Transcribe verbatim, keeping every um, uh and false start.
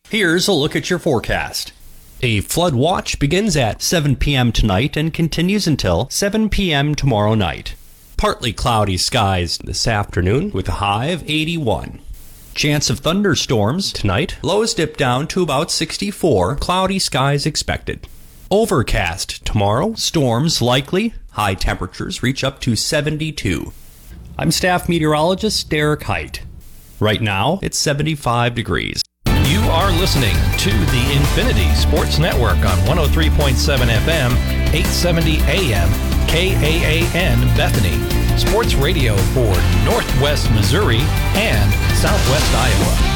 Here's a look at your forecast. A flood watch begins at seven p.m. tonight and continues until seven p.m. tomorrow night. Partly cloudy skies this afternoon with a high of eighty-one. Chance of thunderstorms tonight. Lows dip down to about sixty-four. Cloudy skies expected. Overcast tomorrow. Storms likely. High temperatures reach up to seventy-two. I'm staff meteorologist Derek Height. Right now, it's seventy-five degrees. You are listening to the Infinity Sports Network on one oh three point seven F M, eight seventy A M, K A A N Bethany. Sports radio for Northwest Missouri and Southwest Iowa.